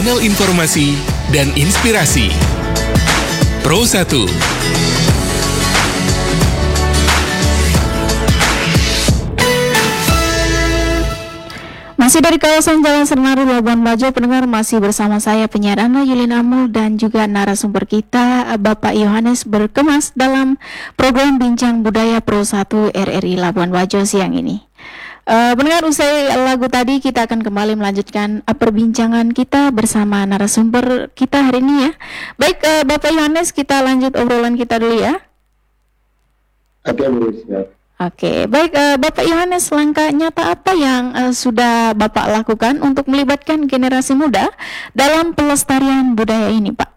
kanal informasi dan inspirasi. Pro 1. Masih dari kawasan Jalan Senaru, Labuan Bajo, pendengar, masih bersama saya penyiar Anda Yulin Amul dan juga narasumber kita Bapak Yohanes Berkemas dalam program Bincang Budaya Pro 1 RRI Labuan Bajo siang ini. Pendengar, usai lagu tadi kita akan kembali melanjutkan perbincangan kita bersama narasumber kita hari ini ya. Baik, Bapak Yohanes, kita lanjut obrolan kita dulu ya. Oke, baik, Bapak Yohanes, langkah nyata apa yang sudah Bapak lakukan untuk melibatkan generasi muda dalam pelestarian budaya ini, Pak?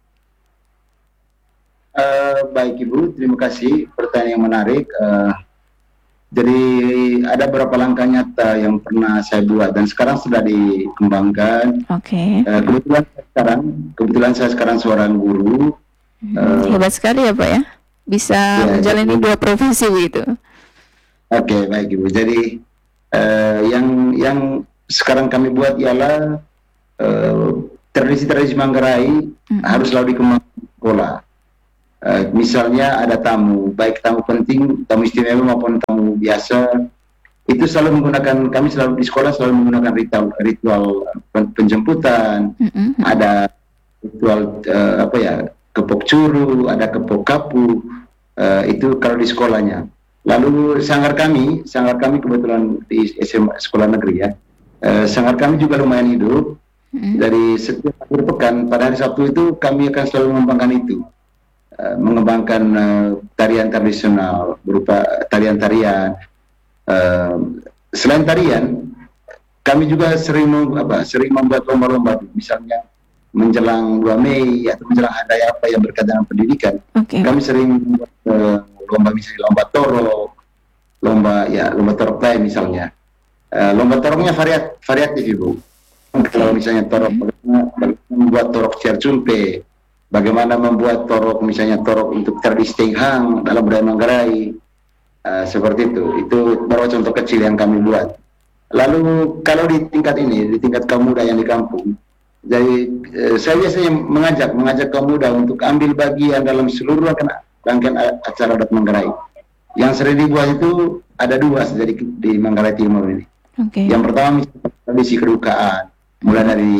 Baik Ibu, terima kasih, pertanyaan yang menarik. Jadi ada beberapa langkah nyata yang pernah saya buat dan sekarang sudah dikembangkan. Oke. Kebetulan saya sekarang seorang guru. Hebat sekali ya Pak ya, bisa menjalani dua profesi begitu. Oke, baik Ibu. Jadi yang sekarang kami buat ialah tradisi-tradisi Manggarai harus selalu dikembangkan di sekolah. Misalnya ada tamu, baik tamu penting, tamu istimewa maupun tamu biasa, itu selalu menggunakan, kami selalu di sekolah selalu menggunakan ritual penjemputan, ada ritual kepok curu, ada kepok kapu, itu kalau di sekolahnya. Lalu sanggar kami kebetulan di SMA sekolah negeri ya, sanggar kami juga lumayan hidup. Dari setiap akhir pekan pada hari Sabtu itu kami akan selalu mengembangkan tarian tradisional berupa tarian-tarian. Selain tarian, kami juga sering membuat lomba-lomba, misalnya menjelang 2 Mei atau menjelang hari apa yang berkaitan dengan pendidikan. Kami sering membuat lomba, misalnya lomba torok, lomba torok tay misalnya. Lomba toroknya variatif Ibu. Kalau misalnya torok, bagaimana membuat torok cercumpe, bagaimana membuat torok, misalnya torok untuk tradisi Tenghang dalam budaya Manggarai, seperti itu baru contoh kecil yang kami buat. Lalu kalau di tingkat kaum muda yang di kampung, jadi saya biasanya mengajak kaum muda untuk ambil bagian dalam seluruh rangkaian acara adat Manggarai. Yang sering dibuat itu ada 2 jadi di Manggarai Timur ini. Yang pertama misalnya tradisi kedukaan, mulai dari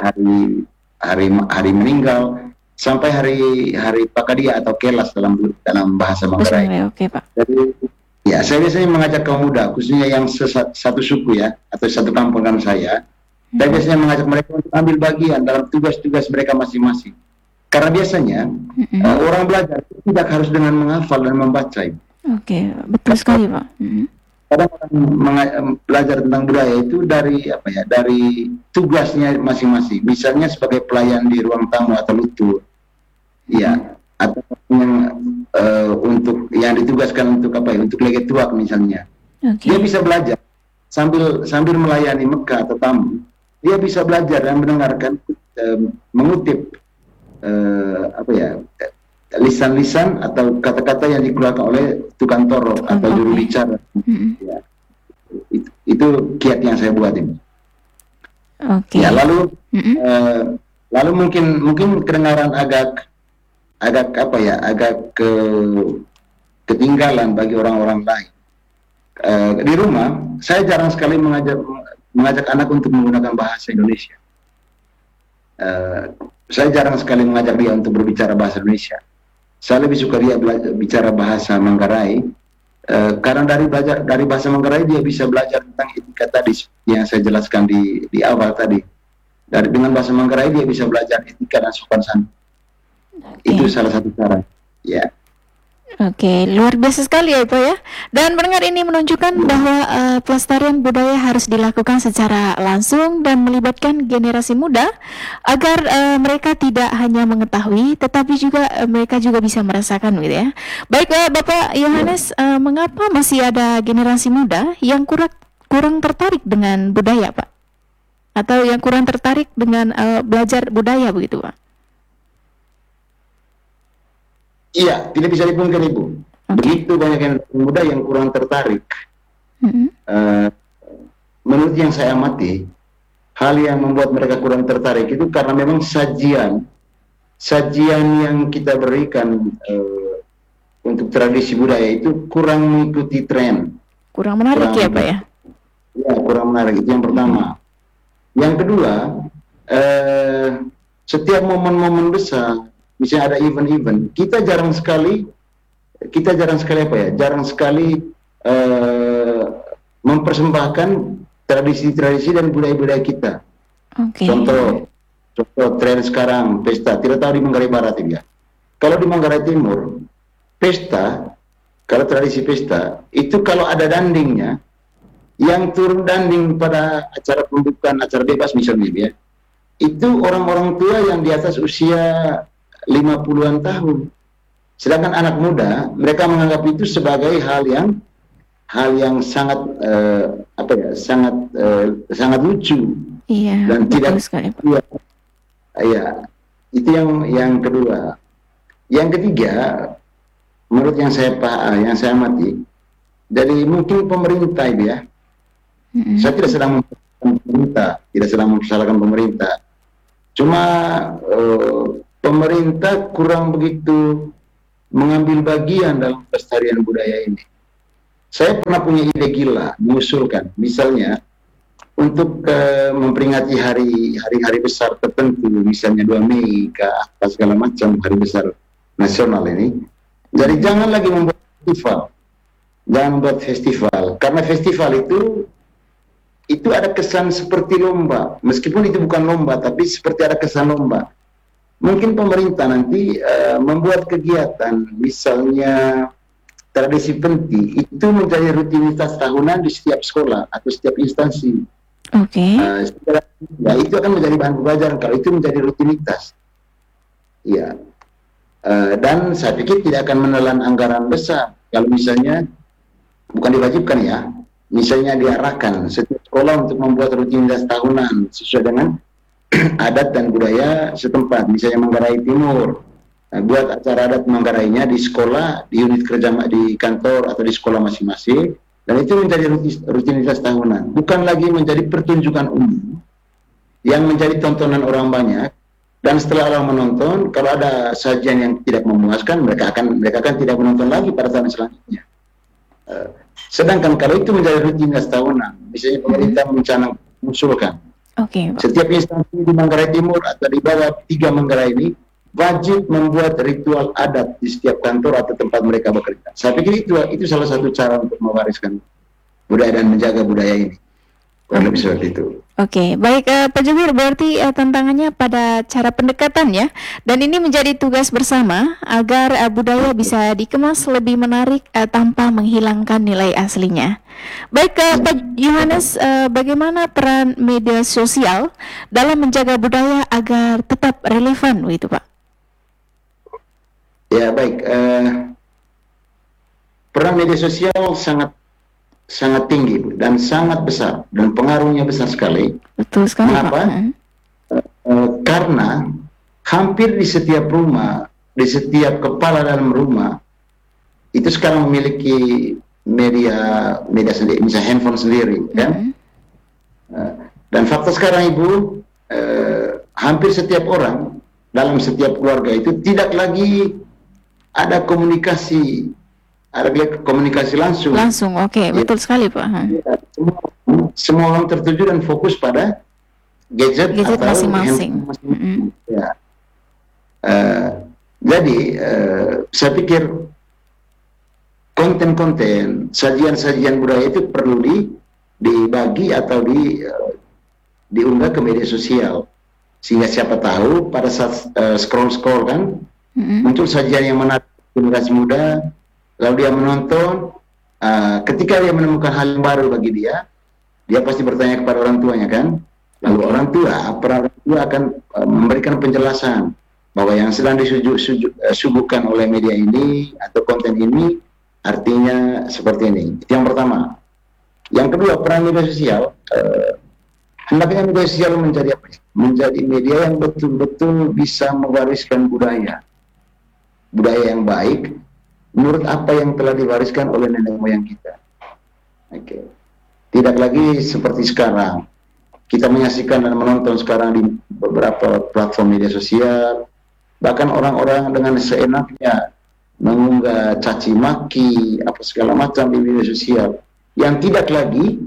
hari meninggal sampai hari Pakadia atau Kelas dalam bahasa Manggarai. Pak. Jadi ya saya biasanya mengajak kaum muda, khususnya yang satu suku ya atau satu kampungan saya biasanya mengajak mereka untuk ambil bagian dalam tugas-tugas mereka masing-masing. Karena biasanya orang belajar tidak harus dengan menghafal dan membaca. Betul sekali Pak. Kadang orang belajar tentang budaya itu dari tugasnya masing-masing. Misalnya sebagai pelayan di ruang tamu atau lutur, ya, atau untuk yang ditugaskan untuk legetuak misalnya. Dia bisa belajar sambil melayani Mekah atau tamu. Dia bisa belajar dan mendengarkan, mengutip lisan-lisan atau kata-kata yang dikeluarkan oleh tukang torok atau juru bicara. Ya, itu kiat yang saya buat ini. Ya, lalu mungkin kedengaran agak ketinggalan bagi orang-orang lain. Di rumah saya jarang sekali mengajak anak untuk menggunakan bahasa Indonesia. Saya jarang sekali mengajak dia untuk berbicara bahasa Indonesia. Saya lebih suka dia bicara bahasa Manggarai, karena dari bahasa Manggarai dia bisa belajar tentang etika tadi yang saya jelaskan di awal tadi. Dengan bahasa Manggarai dia bisa belajar etika dan sopan santun. Itu salah satu cara. Ya. Luar biasa sekali ya Pak ya. Dan pendengar, ini menunjukkan bahwa pelestarian budaya harus dilakukan secara langsung dan melibatkan generasi muda agar mereka tidak hanya mengetahui tetapi juga mereka juga bisa merasakan gitu ya. Baik, Bapak Yohanes, mengapa masih ada generasi muda yang kurang tertarik dengan budaya Pak? Atau yang kurang tertarik dengan belajar budaya begitu Pak? Iya, tidak bisa dipungkiri Ibu. Begitu banyak yang muda yang kurang tertarik. Menurut yang saya amati, hal yang membuat mereka kurang tertarik itu karena memang sajian yang kita berikan untuk tradisi budaya itu kurang mengikuti tren. Kurang menarik ya Pak ya? Ya, kurang menarik, itu yang pertama. Yang kedua, setiap momen-momen besar, misalnya ada event-event, kita jarang sekali mempersembahkan tradisi-tradisi dan budaya-budaya kita. Contoh tren sekarang, pesta, tidak tahu di Manggarai Barat ya. Kalau di Manggarai Timur, pesta, kalau tradisi pesta, itu kalau ada dandingnya, yang turun danding pada acara pembukaan, acara bebas misalnya ya, itu orang-orang tua yang di atas usia 50-an tahun. Sedangkan anak muda, mereka menganggap itu sebagai hal yang sangat sangat lucu. Iya, dan tidak sekali, Pak. Ya, itu yang kedua. Yang ketiga, menurut yang saya amati, dari mungkin pemerintah ya. Saya tidak sedang mempersalahkan pemerintah. Cuma pemerintah kurang begitu mengambil bagian dalam pelestarian budaya ini. Saya pernah punya ide gila, mengusulkan, misalnya untuk memperingati hari-hari besar tertentu, misalnya 2 Mei ke apa segala macam hari besar nasional ini. Jadi jangan lagi membuat festival, karena festival itu ada kesan seperti lomba, meskipun itu bukan lomba, tapi seperti ada kesan lomba. Mungkin pemerintah nanti membuat kegiatan, misalnya tradisi penti, itu menjadi rutinitas tahunan di setiap sekolah atau setiap instansi. Ya, itu akan menjadi bahan pembelajaran kalau itu menjadi rutinitas. Ya, dan saya pikir tidak akan menelan anggaran besar kalau misalnya bukan diwajibkan ya, misalnya diarahkan setiap sekolah untuk membuat rutinitas tahunan sesuai dengan adat dan budaya setempat, misalnya Manggarai Timur, buat acara adat Manggarainya di sekolah, di unit kerja, di kantor atau di sekolah masing-masing, dan itu menjadi rutinitas tahunan, bukan lagi menjadi pertunjukan umum yang menjadi tontonan orang banyak. Dan setelah orang menonton, kalau ada sajian yang tidak memuaskan, mereka akan tidak menonton lagi pada tahun selanjutnya. Sedangkan kalau itu menjadi rutinitas tahunan, misalnya pemerintah mengusulkan setiap instansi di Manggarai Timur atau di bawah 3 Manggarai ini wajib membuat ritual adat di setiap kantor atau tempat mereka bekerja. Saya pikir itu salah satu cara untuk mewariskan budaya dan menjaga budaya ini. Lebih seperti itu. Baik Pak Jubir, berarti tantangannya pada cara pendekatan ya, dan ini menjadi tugas bersama agar budaya bisa dikemas lebih menarik tanpa menghilangkan nilai aslinya. Baik Pak Yohanes, bagaimana peran media sosial dalam menjaga budaya agar tetap relevan begitu Pak? Ya baik, peran media sosial sangat tinggi dan sangat besar dan pengaruhnya besar sekali. Betul sekali. Kenapa? Karena hampir di setiap rumah, di setiap kepala dalam rumah itu sekarang memiliki media sendiri, misalnya handphone sendiri, kan? Dan fakta sekarang Ibu, hampir setiap orang dalam setiap keluarga itu tidak lagi ada komunikasi langsung. Betul sekali Pak. Semua orang tertuju dan fokus pada gadget atau masing-masing. Ya. Jadi saya pikir konten-konten, sajian-sajian budaya itu perlu dibagi atau diunggah ke media sosial, sehingga siapa tahu pada saat scroll kan muncul sajian yang menarik generasi muda. Lalu dia menonton, ketika dia menemukan hal yang baru bagi dia pasti bertanya kepada orang tuanya kan. Lalu orang tua akan memberikan penjelasan bahwa yang sedang disuguhkan oleh media ini atau konten ini artinya seperti ini. Itu yang pertama. Yang kedua, peran media sosial, hendaknya media sosial menjadi apa? Menjadi media yang betul-betul bisa mewariskan budaya yang baik menurut apa yang telah diwariskan oleh nenek moyang kita. Tidak lagi seperti sekarang. kita menyaksikan dan menonton sekarang di beberapa platform media sosial, bahkan orang-orang dengan seenaknya mengunggah caci maki apa segala macam di media sosial yang tidak lagi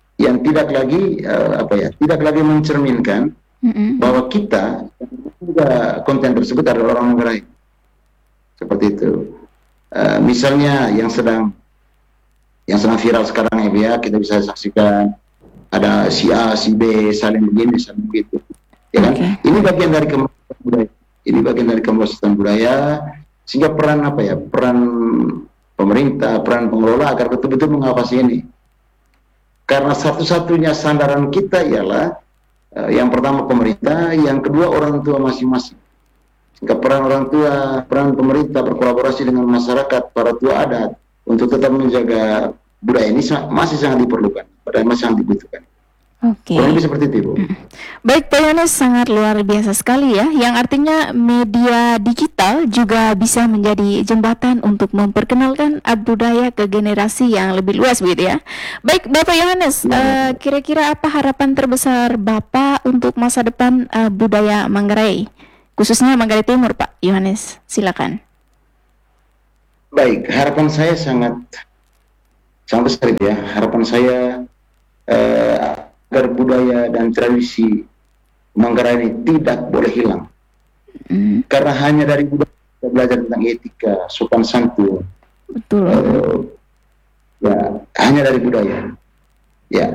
tidak lagi mencerminkan bahwa kita juga konten tersebut adalah orang Manggarai, seperti itu. Misalnya yang sedang viral sekarang ya, kita bisa saksikan ada si A si B saling begini saling begitu, ya kan? Ini bagian dari kemerlestarian budaya. Ini bagian dari kemerlestarian budaya, sehingga peran pemerintah, peran pengelola agar betul-betul mengawasi ini. Karena satu-satunya sandaran kita ialah yang pertama pemerintah, yang kedua orang tua masing-masing. Sehingga peran orang tua, peran pemerintah berkolaborasi dengan masyarakat, para tua adat untuk tetap menjaga budaya ini masih sangat diperlukan, padahal masih sangat dibutuhkan. Oke. Kurang lebih seperti itu, Bu. Baik, Pak Yohanes, sangat luar biasa sekali ya. Yang artinya media digital juga bisa menjadi jembatan untuk memperkenalkan budaya ke generasi yang lebih luas, begitu ya. Baik, Bapak Yohanes, kira-kira apa harapan terbesar Bapak untuk masa depan budaya Manggarai, khususnya Manggarai Timur, Pak Yohanes? Silakan. Baik, harapan saya sangat besar ya. Harapan saya agar budaya dan tradisi Manggarai ini tidak boleh hilang. Karena hanya dari budaya kita belajar tentang etika, sopan santun. Betul. Ya, hanya dari budaya. Ya,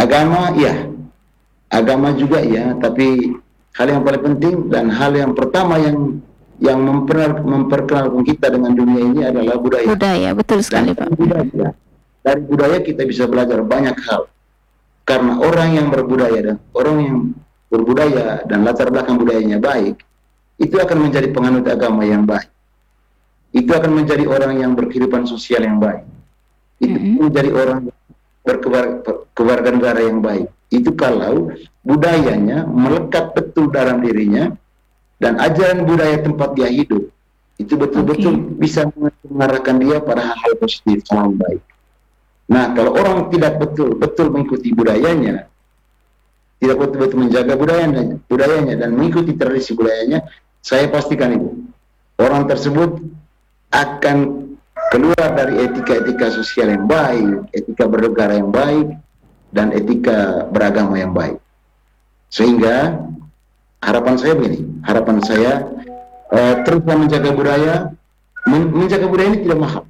agama juga ya, tapi hal yang paling penting dan hal yang pertama yang memperkenalkan kita dengan dunia ini adalah budaya. Budaya, betul sekali, Pak. Dari budaya kita bisa belajar banyak hal. Karena orang yang berbudaya dan latar belakang budayanya baik, itu akan menjadi penganut agama yang baik. Itu akan menjadi orang yang berkehidupan sosial yang baik. Itu menjadi orang berkewarganegara yang baik. Itu kalau budayanya melekat betul dalam dirinya dan ajaran budaya tempat dia hidup itu betul-betul bisa mengarahkan dia pada hal-hal positif, hal baik. Nah, kalau orang tidak betul-betul mengikuti budayanya, tidak betul-betul menjaga budayanya dan mengikuti tradisi budayanya, saya pastikan Ibu, orang tersebut akan keluar dari etika-etika sosial yang baik, etika bernegara yang baik, dan etika beragama yang baik. Sehingga harapan saya begini, teruslah menjaga budaya. Menjaga budaya ini tidak mahal.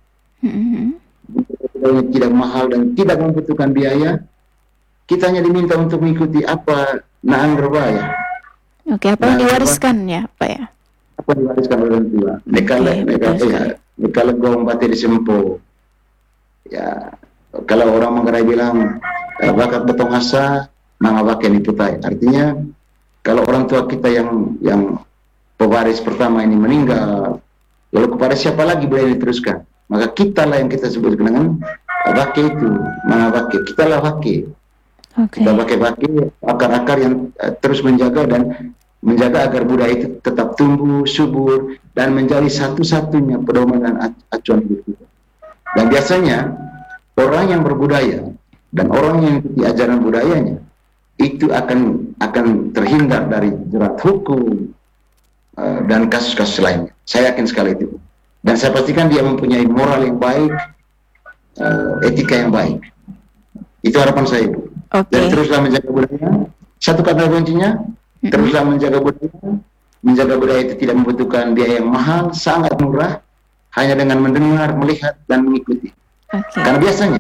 Tidak mahal dan tidak membutuhkan biaya. Kita hanya diminta untuk mengikuti apa naang berbaya. Oke, apa yang diwariskan ya, Pak ya? Apa yang diwariskan oleh orang tua? Nekala gong bate di sempo. Ya, kalau orang Manggarai bilang bakat betong asa, mangabake ni putai. Artinya kalau orang tua kita yang pewaris pertama ini meninggal, lalu kepada siapa lagi boleh diteruskan? Maka kitalah yang kita sebut dengan wake itu, mengawake. Kitalah wake. Kita pakai akar-akar yang terus menjaga agar budaya itu tetap tumbuh subur dan menjadi satu-satunya pedoman dan acuan hidup kita. Dan biasanya orang yang berbudaya dan orang yang ikuti ajaran budayanya itu akan terhindar dari jerat hukum dan kasus-kasus lainnya. Saya yakin sekali itu. Dan saya pastikan dia mempunyai moral yang baik, etika yang baik. Itu harapan saya, Ibu. Dan teruslah menjaga budaya. Satu kata kuncinya, teruslah menjaga budaya. Menjaga budaya itu tidak membutuhkan biaya yang mahal, sangat murah, hanya dengan mendengar, melihat, dan mengikuti. Karena biasanya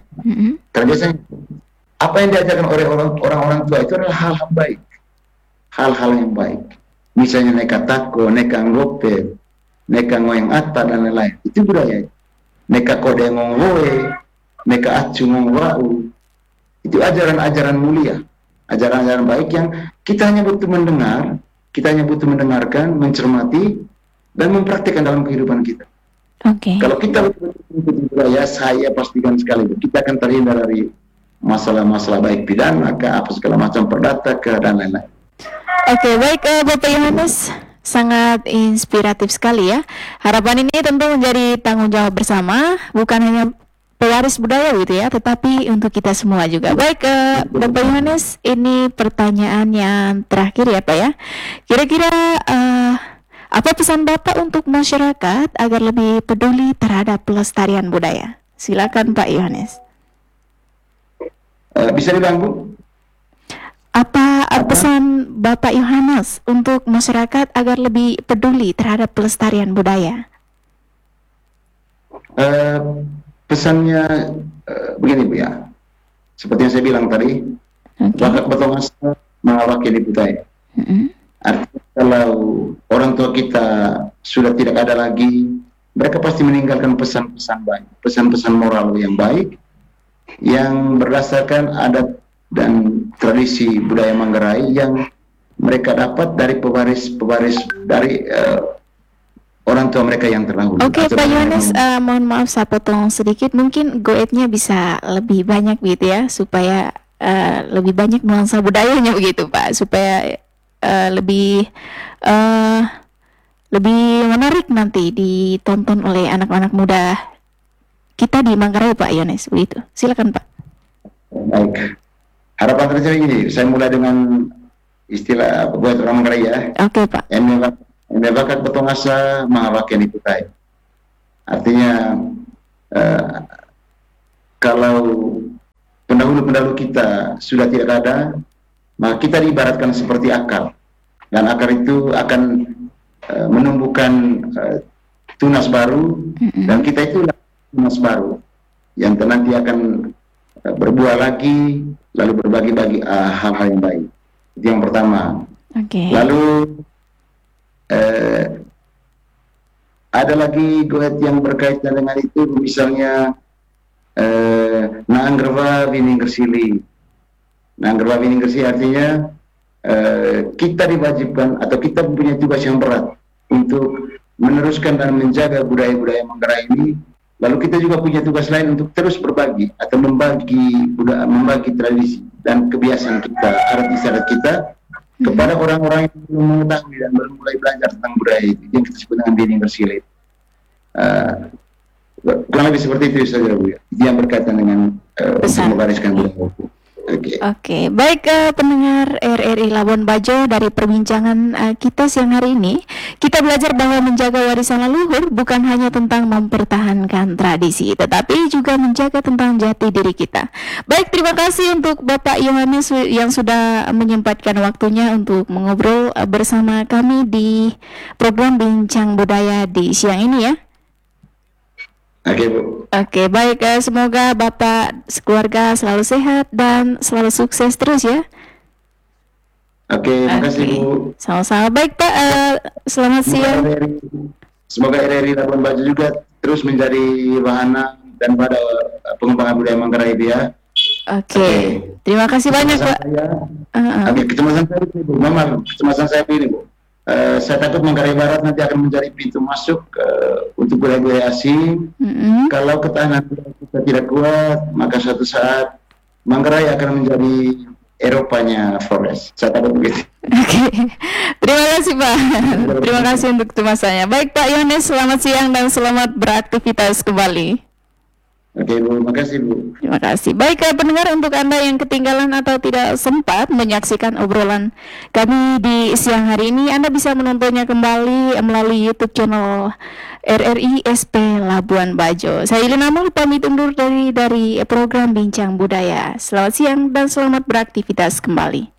apa yang diajarkan oleh orang-orang tua itu adalah hal-hal baik, hal-hal yang baik. Misalnya neka tako, neka ngopet, neka ngoyang atta dan lain-lain. Itu budaya. Neka kode ngongwoe, neka acu ngongwau. Itu ajaran-ajaran mulia, ajaran-ajaran baik yang kita hanya butuh mendengar, kita hanya butuh mendengarkan, mencermati, dan mempraktikkan dalam kehidupan kita. Kalau kita mengikuti budaya, saya pastikan sekali kita akan terhindar dari masalah-masalah baik pidana, apa segala macam perdata, dan lain-lain. Baik, Bapak Yohanes, sangat inspiratif sekali ya. Harapan ini tentu menjadi tanggung jawab bersama, bukan hanya pewaris budaya gitu ya, tetapi untuk kita semua juga. Baik, Bapak Yohanes, ini pertanyaan yang terakhir ya Pak ya. Kira-kira apa pesan Bapak untuk masyarakat agar lebih peduli terhadap pelestarian budaya? Silakan Pak Yohanes. Bisa diulang, Bu? Apa pesan Bapak Yohanes untuk masyarakat agar lebih peduli terhadap pelestarian budaya? Pesannya begini, Bu ya. Seperti yang saya bilang tadi, bakat betongas mewakili budaya. Artinya kalau orang tua kita sudah tidak ada lagi, mereka pasti meninggalkan pesan-pesan baik, pesan-pesan moral yang baik, yang berdasarkan adat dan tradisi budaya Manggarai yang mereka dapat dari pewaris dari orang tua mereka yang terdahulu. Oke, Pak Yohanes, mohon maaf saya potong sedikit, mungkin goetnya bisa lebih banyak gitu ya, supaya lebih banyak nuansa budayanya begitu Pak, supaya lebih menarik nanti ditonton oleh anak-anak muda kita di Manggarai Pak Yohanes, begitu. Silakan Pak. Baik. Harapan saya ini, saya mulai dengan istilah buat orang Manggarai ya. Oke Pak. Ene bakat betongasa mengawakili budaya. Artinya kalau pendahulu-pendahulu kita sudah tidak ada, maka kita diibaratkan seperti akar, dan akar itu akan menumbuhkan tunas baru, dan kita itu tunas baru yang nanti akan berbuah lagi, lalu berbagi-bagi hal-hal yang baik. Itu yang pertama. Lalu ada lagi goet yang berkaitan dengan itu, misalnya Naanggerwa Wininggersili. Naanggerwa Wininggersili artinya kita diwajibkan atau kita mempunyai tugas yang berat untuk meneruskan dan menjaga budaya-budaya Manggarai ini. Lalu kita juga punya tugas lain untuk terus berbagi atau membagi budaya, membagi tradisi dan kebiasaan kita, adat istiadat kita kepada orang-orang yang belum mengetahui dan belum mulai belajar tentang budaya itu, yang kita sebut dengan Wininggersili. Kurang lebih seperti itu saja, Bu. Yang berkaitan dengan mewariskan budaya. Oke, baik pendengar RRI Labuan Bajo, dari perbincangan kita siang hari ini, kita belajar bahwa menjaga warisan leluhur bukan hanya tentang mempertahankan tradisi, tetapi juga menjaga tentang jati diri kita. Baik, terima kasih untuk Bapak Yohanes yang sudah menyempatkan waktunya untuk mengobrol bersama kami di program Bincang Budaya di siang ini ya. Oke, Bu. Oke, baik. Semoga Bapak sekeluarga selalu sehat dan selalu sukses terus ya. Oke, makasih Bu. Sama-sama. Baik Pak, selamat siang. Semoga RRI Labuan Bajo juga terus menjadi wahana dan pada pengembangan budaya Manggarai ya. Oke. Terima kasih banyak Pak. Oke, kecemasan saya ini Bu. Memang kecemasan saya ini Bu. Saya takut Manggarai Barat nanti akan menjadi pintu masuk untuk budaya-budaya asing. Kalau ketahanan kita tidak kuat, maka suatu saat Manggarai akan menjadi Eropanya Flores. Saya takut begitu. Oke, terima kasih Pak. Terima kasih untuk kecemasannya. Baik Pak Yohanes, selamat siang dan selamat beraktivitas kembali. Oke Bu, makasih Bu. Terima kasih. Baik pendengar, untuk Anda yang ketinggalan atau tidak sempat menyaksikan obrolan kami di siang hari ini, Anda bisa menontonnya kembali melalui YouTube channel RRI SP Labuan Bajo. Saya Ilina Mul pamit undur dari program Bincang Budaya. Selamat siang dan selamat beraktivitas kembali.